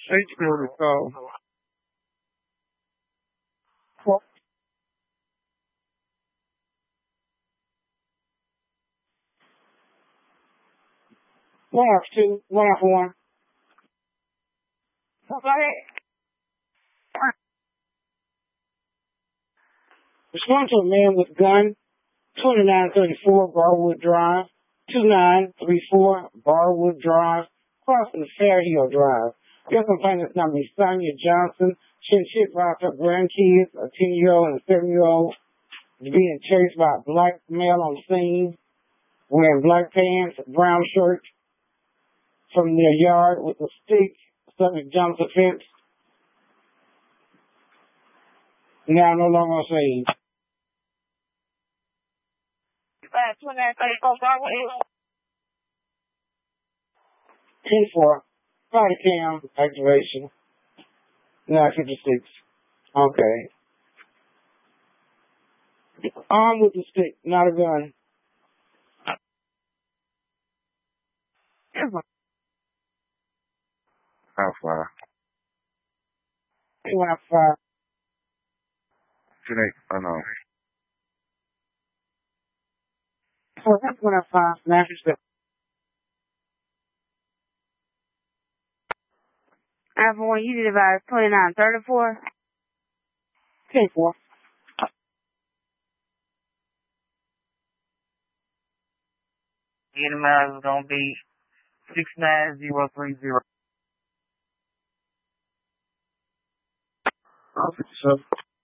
H-quarter call. One off two, one off one. Go ahead. Respond to a man with gun, 2934 Barwood Drive, 2934 Barwood Drive, crossing the Fair Hill Drive. Your complainant's number is Sonia Johnson. She brought her grandkids, a 10-year-old and a 7-year-old, being chased by a black male on the scene, wearing black pants, a brown shirt, from their yard with a stick, subject jumps the fence. Now no longer on scene. 10-4. Body cam activation. 956. Okay. Armed with a stick, not a gun. How far? 215. Today? Oh no. 215. 956. Alpha 1, you did about 2934. 10-4. The amount is going to be 69030. Okay, so